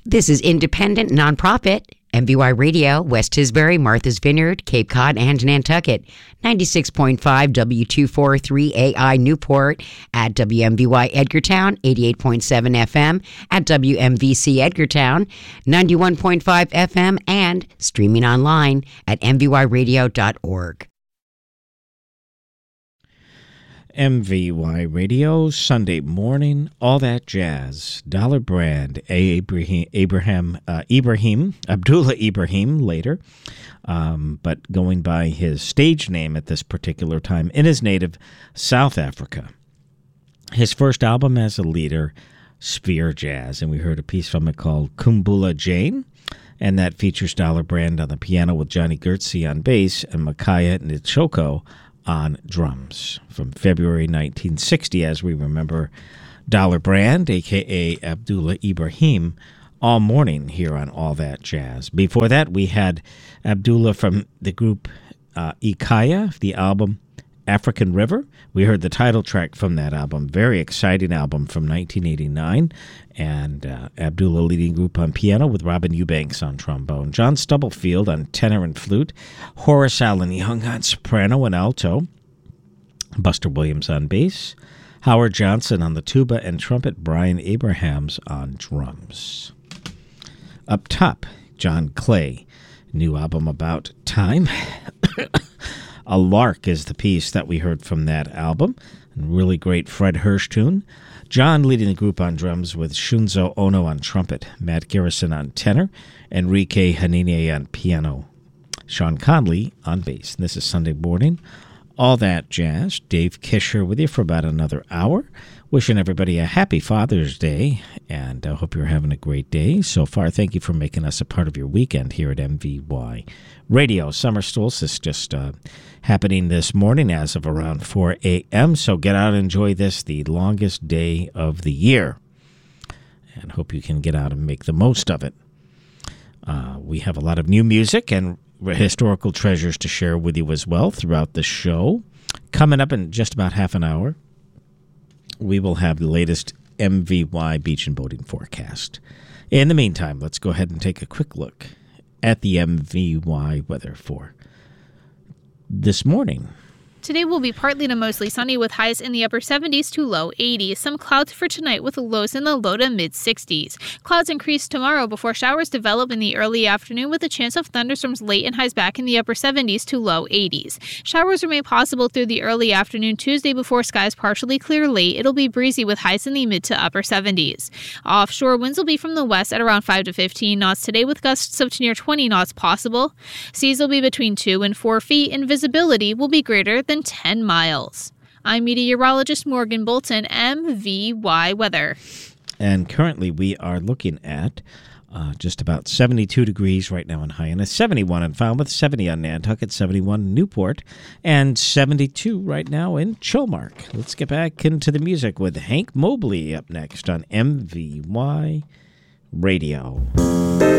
This is independent, nonprofit, MVY Radio, West Tisbury, Martha's Vineyard, Cape Cod, and Nantucket. 96.5 W243AI Newport, at WMVY Edgartown, 88.7 FM, at WMVC Edgartown, 91.5 FM, and streaming online at mvyradio.org. MVY Radio, Sunday morning, all that jazz. Dollar Brand, Ibrahim, Abdullah Ibrahim later, but going by his stage name at this particular time in his native South Africa. His first album as a leader, Sphere Jazz, and we heard a piece from it called Kumbula Jane, and that features Dollar Brand on the piano with Johnny Gertzi on bass and Makaya Nchoko on drums. From February 1960, as we remember Dollar Brand, a.k.a. Abdullah Ibrahim, all morning here on All That Jazz. Before that, we had Abdullah from the group Ikaya, the album African River. We heard the title track from that album, very exciting album from 1989, and Abdullah leading group on piano with Robin Eubanks on trombone, John Stubblefield on tenor and flute, Horace Allen Young on soprano and alto, Buster Williams on bass, Howard Johnson on the tuba and trumpet, Brian Abrahams on drums. Up top, John Clay, new album About Time. A Lark is the piece that we heard from that album. A really great Fred Hirsch tune. John leading the group on drums with Shunzo Ono on trumpet, Matt Garrison on tenor, Enrique Hanine on piano, Sean Conley on bass. And this is Sunday morning. All That Jazz. Dave Kisher with you for about another hour. Wishing everybody a happy Father's Day, and I hope you're having a great day so far. Thank you for making us a part of your weekend here at MVY Radio. Summer solstice just happening this morning as of around 4 a.m., so get out and enjoy this, the longest day of the year, and hope you can get out and make the most of it. We have a lot of new music and historical treasures to share with you as well throughout the show. Coming up in just about half an hour, we will have the latest MVY beach and boating forecast. In the meantime, let's go ahead and take a quick look at the MVY weather for this morning. Today will be partly to mostly sunny with highs in the upper 70s to low 80s. Some clouds for tonight with lows in the low to mid 60s. Clouds increase tomorrow before showers develop in the early afternoon with a chance of thunderstorms late and highs back in the upper 70s to low 80s. Showers remain possible through the early afternoon Tuesday before skies partially clear late. It'll be breezy with highs in the mid to upper 70s. Offshore winds will be from the west at around 5 to 15 knots today with gusts up to near 20 knots possible. Seas will be between 2 and 4 feet and visibility will be greater than 10 miles. I'm meteorologist Morgan Bolton, MVY Weather. And currently we are looking at just about 72 degrees right now in Hyannis, 71 in Falmouth, 70 on Nantucket, 71 in Newport, and 72 right now in Chilmark. Let's get back into the music with Hank Mobley up next on MVY Radio.